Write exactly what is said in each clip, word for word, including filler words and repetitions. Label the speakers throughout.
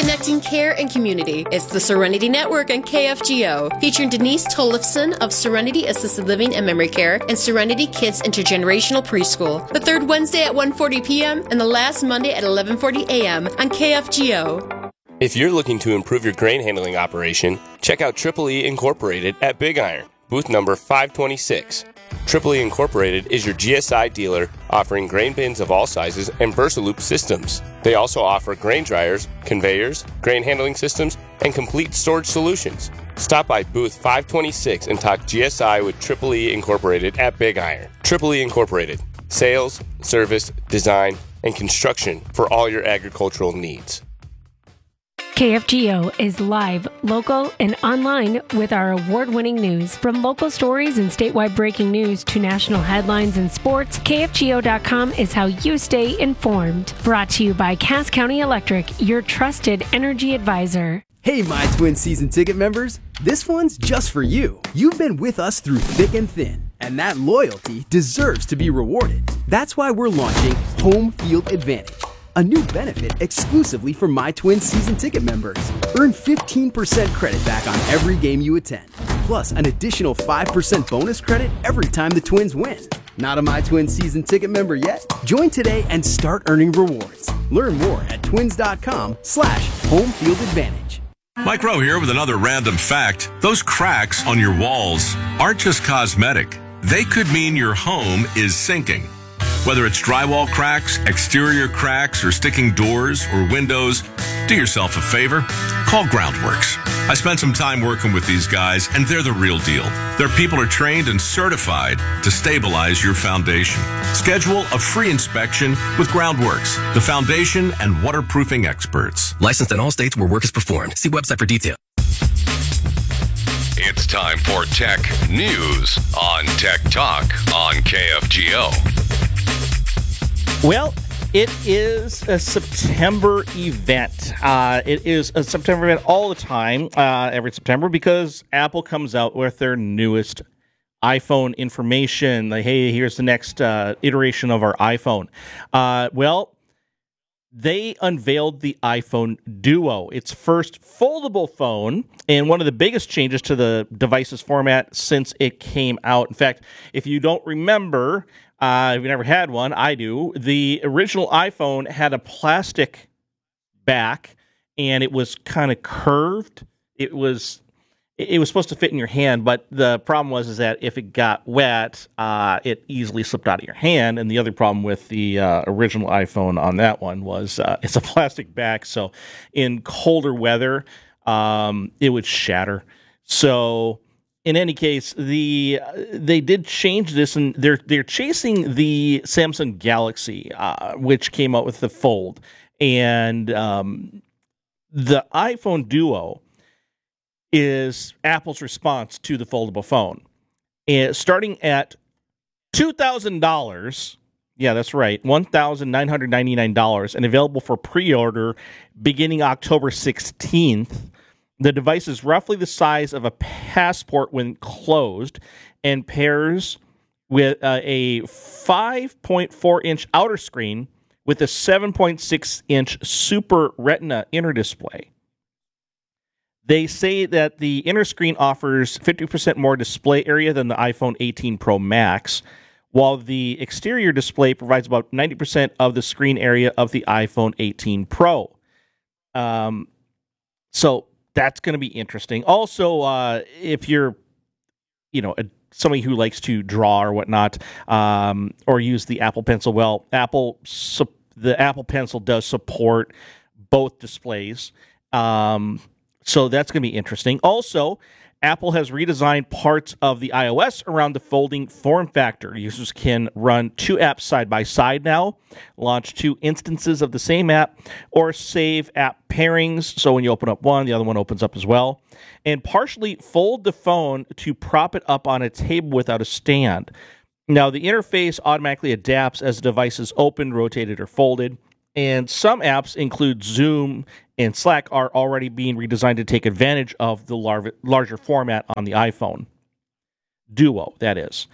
Speaker 1: connecting care and community. It's the Serenity Network on K F G O, featuring Denise Tollefson of Serenity Assisted Living and Memory Care and Serenity Kids Intergenerational Preschool. The third Wednesday at one forty p.m. and the last Monday at eleven forty a.m. on K F G O.
Speaker 2: If you're looking to improve your grain handling operation, check out Triple E Incorporated at Big Iron, booth number five twenty-six. Triple E Incorporated is your G S I dealer offering grain bins of all sizes and Versaloop systems. They also offer grain dryers, conveyors, grain handling systems, and complete storage solutions. Stop by booth five twenty-six and talk G S I with Triple E Incorporated at Big Iron. Triple E Incorporated. Sales, service, design, and construction for all your agricultural needs.
Speaker 3: K F G O is live, local, and online with our award-winning news. From local stories and statewide breaking news to national headlines and sports, K F G O dot com is how you stay informed. Brought to you by Cass County Electric, your trusted energy advisor.
Speaker 4: Hey, My Twin season ticket members. This one's just for you. You've been with us through thick and thin, and that loyalty deserves to be rewarded. That's why we're launching Home Field Advantage, a new benefit exclusively for My Twin season ticket members. Earn fifteen percent credit back on every game you attend, plus an additional five percent bonus credit every time the Twins win. Not a My Twin season ticket member yet? Join today and start earning rewards. Learn more at twins.com slash home field advantage.
Speaker 5: Mike Rowe here with another random fact. Those cracks on your walls aren't just cosmetic. They could mean your home is sinking. Whether it's drywall cracks, exterior cracks, or sticking doors or windows, do yourself a favor. Call Groundworks. I spent some time working with these guys, and they're the real deal. Their people are trained and certified to stabilize your foundation. Schedule a free inspection with Groundworks, the foundation and waterproofing experts.
Speaker 6: Licensed in all states where work is performed. See website for details.
Speaker 7: It's time for Tech News on Tech Talk on K F G O.
Speaker 8: Well, it is a September event. Uh, it is a September event all the time, uh, every September, because Apple comes out with their newest iPhone information. Like, hey, here's the next uh, iteration of our iPhone. Uh, well, they unveiled the iPhone Duo, its first foldable phone, and one of the biggest changes to the device's format since it came out. In fact, if you don't remember, Uh, if you've never had one, I do. The original iPhone had a plastic back, and it was kind of curved. It was it was supposed to fit in your hand, but the problem was is that if it got wet, uh, it easily slipped out of your hand. And the other problem with the uh, original iPhone on that one was uh, it's a plastic back, so in colder weather, um, it would shatter. So in any case, the uh, they did change this, and they're they're chasing the Samsung Galaxy, uh, which came out with the Fold, and um, the iPhone Duo is Apple's response to the foldable phone, and starting at two thousand dollars. Yeah, that's right, one thousand nine hundred ninety nine dollars, and available for pre-order beginning October sixteenth. The device is roughly the size of a passport when closed and pairs with uh, a five point four inch outer screen with a seven point six inch Super Retina inner display. They say that the inner screen offers fifty percent more display area than the iPhone eighteen Pro Max, while the exterior display provides about ninety percent of the screen area of the iPhone eighteen Pro. Um, so... That's going to be interesting. Also, uh, if you're, you know, a, somebody who likes to draw or whatnot, um, or use the Apple Pencil, well, Apple su- the Apple Pencil does support both displays, um, so that's going to be interesting. Also, Apple has redesigned parts of the iOS around the folding form factor. Users can run two apps side by side now, launch two instances of the same app, or save app pairings. So when you open up one, the other one opens up as well. And partially fold the phone to prop it up on a table without a stand. Now, the interface automatically adapts as the device is opened, rotated, or folded. And some apps include Zoom and Slack are already being redesigned to take advantage of the lar- larger format on the iPhone. Duo, that is.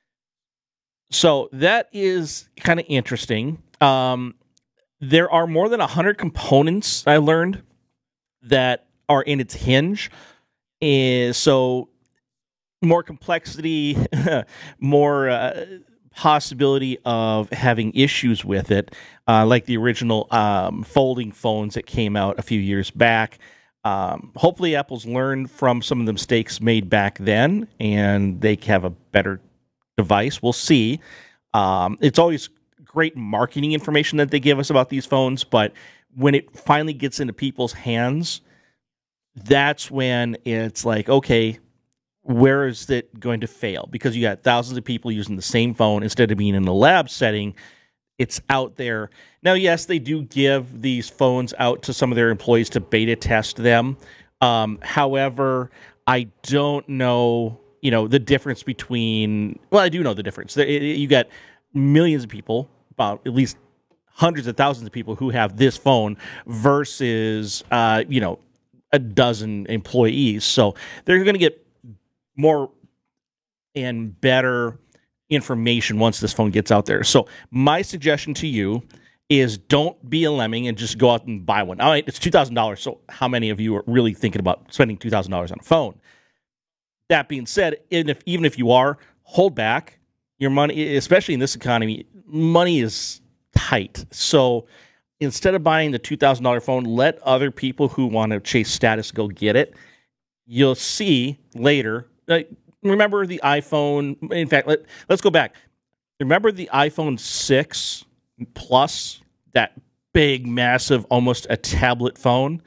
Speaker 8: So that is kind of interesting. Um, there are more than one hundred components, I learned, that are in its hinge. Is so more complexity, more uh, possibility of having issues with it, uh, like the original um, folding phones that came out a few years back. Um, hopefully, Apple's learned from some of the mistakes made back then, and they have a better device. We'll see. Um, it's always great marketing information that they give us about these phones, but when it finally gets into people's hands, that's when it's like, okay, where is it going to fail? Because you got thousands of people using the same phone instead of being in a lab setting. It's out there. Now, yes, they do give these phones out to some of their employees to beta test them. Um, however, I don't know, you know, the difference between, well, I do know the difference. You got millions of people, about at least hundreds of thousands of people who have this phone versus, uh, you know, a dozen employees. So they're going to get more and better information once this phone gets out there. So my suggestion to you is don't be a lemming and just go out and buy one. All right, it's two thousand dollars, so how many of you are really thinking about spending two thousand dollars on a phone? That being said, even if, even if you are, hold back your money, especially in this economy. Money is tight. So instead of buying the two thousand dollars phone, let other people who want to chase status go get it. You'll see later. Uh, remember the iPhone? In fact, let, let's go back. Remember the iPhone six Plus, that big, massive, almost a tablet phone?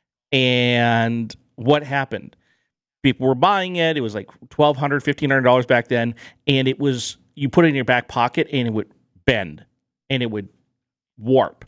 Speaker 8: And what happened? People were buying it. It was like twelve hundred dollars, fifteen hundred dollars back then. And it was, you put it in your back pocket and it would bend and it would warp.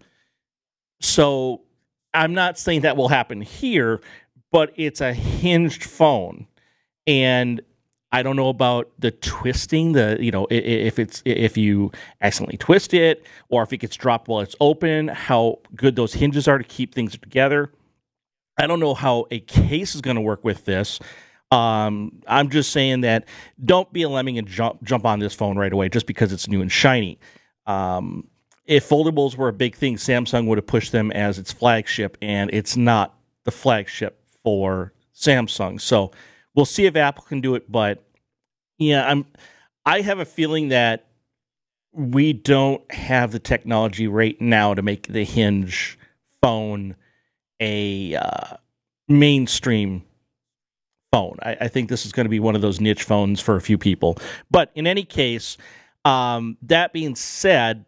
Speaker 8: So I'm not saying that will happen here, but it's a hinged phone. And I don't know about the twisting, the, you know, if it's, if you accidentally twist it or if it gets dropped while it's open, how good those hinges are to keep things together. I don't know how a case is going to work with this. Um, I'm just saying that don't be a lemming and jump, jump on this phone right away just because it's new and shiny. Um, if foldables were a big thing, Samsung would have pushed them as its flagship, and it's not the flagship for Samsung. So we'll see if Apple can do it, but yeah, I'm. I have a feeling that we don't have the technology right now to make the hinge phone a uh, mainstream phone. I, I think this is going to be one of those niche phones for a few people. But in any case, um, that being said,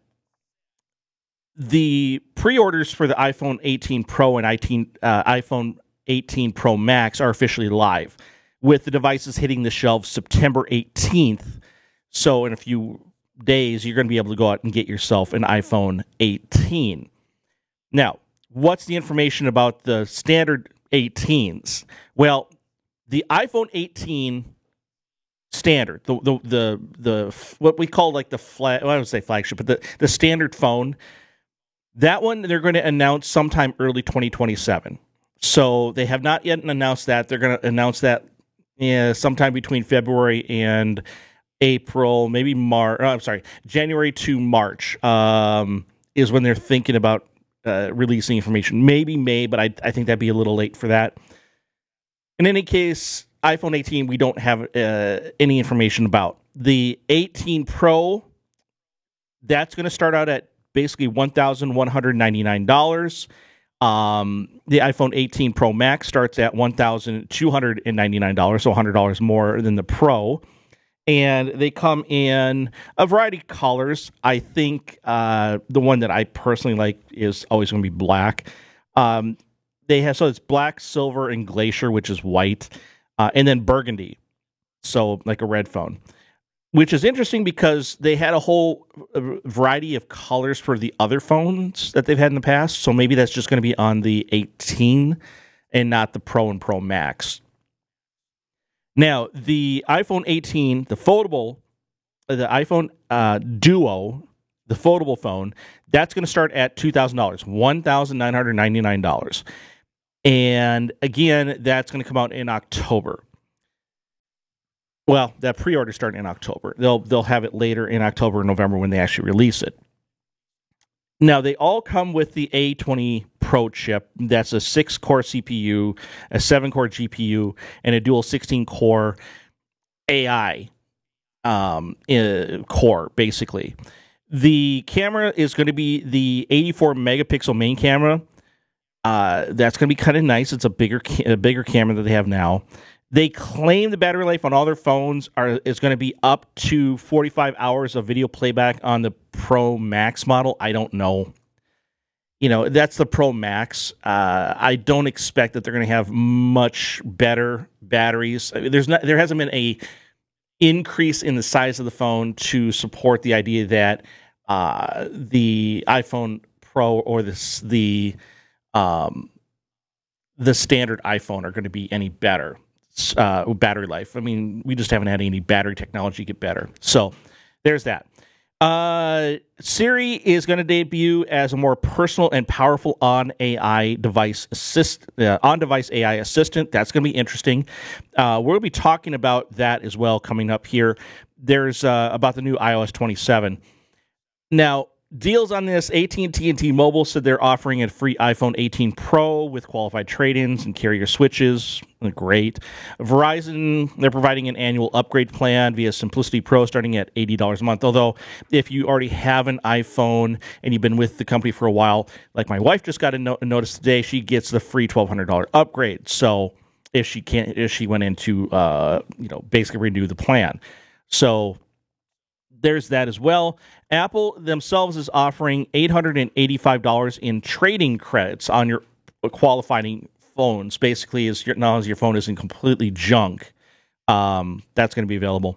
Speaker 8: the pre-orders for the iPhone eighteen Pro and eighteen, uh, iPhone eighteen Pro Max are officially live, with the devices hitting the shelves September eighteenth. So in a few days, you're going to be able to go out and get yourself an iPhone eighteen. Now, what's the information about the standard eighteens? Well, the iPhone eighteen standard, the the the, the what we call like the flag, well, I would say flagship, but the, the standard phone, that one they're going to announce sometime early twenty twenty-seven. So they have not yet announced that. They're going to announce that uh, sometime between February and April, maybe March. Oh, I'm sorry, January to March um, is when they're thinking about uh, releasing information. Maybe May, but I, I think that'd be a little late for that. In any case, iPhone eighteen, we don't have uh, any information about. The eighteen Pro, that's going to start out at basically one thousand one hundred ninety-nine dollars. Um, the iPhone eighteen Pro Max starts at one thousand two hundred ninety-nine dollars, so one hundred dollars more than the Pro. And they come in a variety of colors. I think uh, the one that I personally like is always going to be black. Um, they have so it's black, silver, and glacier, which is white, uh, and then burgundy, so like a red phone. Which is interesting because they had a whole variety of colors for the other phones that they've had in the past. So maybe that's just going to be on the eighteen and not the Pro and Pro Max. Now, the iPhone eighteen, the foldable, the iPhone uh, Duo, the foldable phone, that's going to start at two thousand dollars, one thousand nine hundred ninety-nine dollars. And again, that's going to come out in October. Well, that pre-order starting in October. They'll they'll have it later in October and November when they actually release it. Now, they all come with the A twenty Pro chip. That's a six-core C P U, a seven-core G P U, and a dual sixteen-core A I um, uh, core, basically. The camera is going to be the eighty-four megapixel main camera. Uh, that's going to be kind of nice. It's a bigger, ca- a bigger camera that they have now. They claim the battery life on all their phones are is going to be up to forty-five hours of video playback on the Pro Max model. I don't know. You know, that's the Pro Max. Uh, I don't expect that they're going to have much better batteries. I mean, there's not, there hasn't been a increase in the size of the phone to support the idea that uh, the iPhone Pro or the the um, the standard iPhone are going to be any better. Uh, battery life. I mean, we just haven't had any battery technology get better. So there's that. Uh, Siri is going to debut as a more personal and powerful on A I device assist, uh, on-device A I assistant. That's going to be interesting. Uh, we'll be talking about that as well coming up here. There's uh, about the new i O S twenty-seven. Now, deals on this, A T and T and T-Mobile said they're offering a free iPhone eighteen Pro with qualified trade-ins and carrier switches. Great. Verizon, they're providing an annual upgrade plan via Simplicity Pro starting at eighty dollars a month. Although, if you already have an iPhone and you've been with the company for a while, like my wife just got a, no- a notice today, she gets the free twelve hundred dollars upgrade. So, if she can't, if she went into, uh, you know, basically renew the plan. So, there's that as well. Apple themselves is offering eight hundred eighty-five dollars in trading credits on your qualifying phones. Basically, as your, now as your phone isn't completely junk, um, that's going to be available.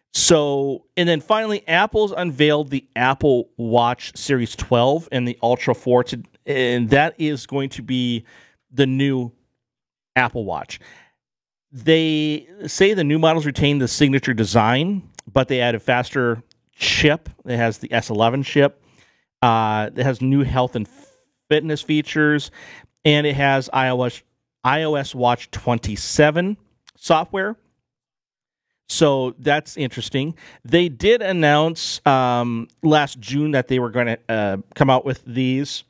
Speaker 8: So, and then finally, Apple's unveiled the Apple Watch Series twelve and the Ultra four, to, and that is going to be the new Apple Watch. They say the new models retain the signature design, but they added faster chip. It has the S eleven chip. Uh, it has new health and fitness features, and it has iOS iOS Watch twenty-seven software. So that's interesting. They did announce um, last June that they were going to uh, come out with these,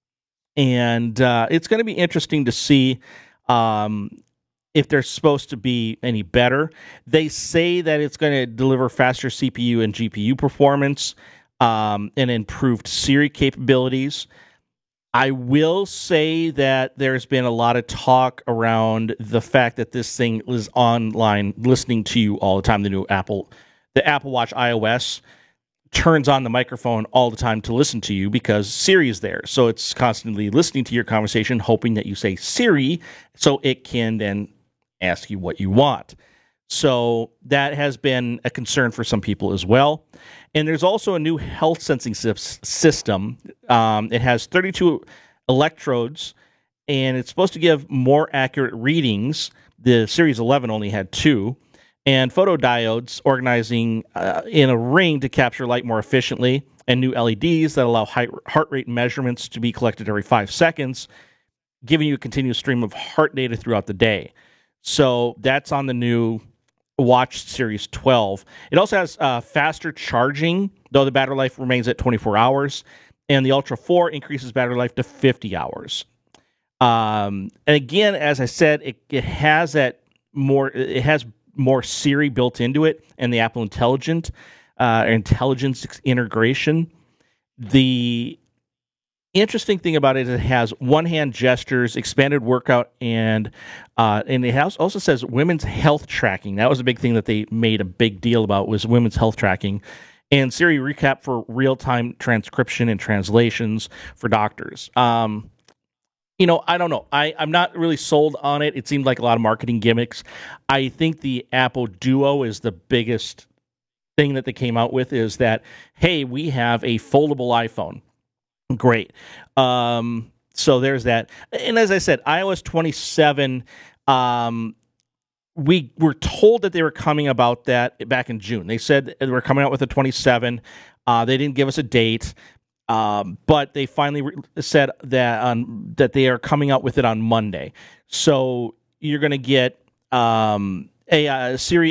Speaker 8: and uh, it's going to be interesting to see um, if they're supposed to be any better. They say that it's going to deliver faster C P U and G P U performance um, and improved Siri capabilities. I will say that there's been a lot of talk around the fact that this thing is online listening to you all the time. The new Apple, the Apple Watch iOS turns on the microphone all the time to listen to you because Siri is there. So it's constantly listening to your conversation, hoping that you say Siri so it can then ask you what you want. So that has been a concern for some people as well. And there's also a new health sensing system. Um, it has thirty-two electrodes, and it's supposed to give more accurate readings. The Series eleven only had two. And photodiodes organizing uh, in a ring to capture light more efficiently, and new L E Ds that allow heart rate measurements to be collected every five seconds, giving you a continuous stream of heart data throughout the day. So that's on the new Watch Series twelve. It also has uh, faster charging, though the battery life remains at twenty-four hours, and the Ultra four increases battery life to fifty hours. Um, and again, as I said, it, it has that more. It has more Siri built into it, and the Apple Intelligent uh, Intelligence integration. The interesting thing about it is it has one-hand gestures, expanded workout, and uh, and it has, also says women's health tracking. That was a big thing that they made a big deal about, was women's health tracking. And Siri recap for real-time transcription and translations for doctors. Um, you know, I don't know. I, I'm not really sold on it. It seemed like a lot of marketing gimmicks. I think the Apple Duo is the biggest thing that they came out with, is that, hey, we have a foldable iPhone. Great. Um, so there's that. And as I said, i O S twenty-seven, um, we were told that they were coming about that back in June. They said they were coming out with a twenty-seven. Uh, they didn't give us a date, um, but they finally re- said that on, that they are coming out with it on Monday. So you're going to get um, a uh, Siri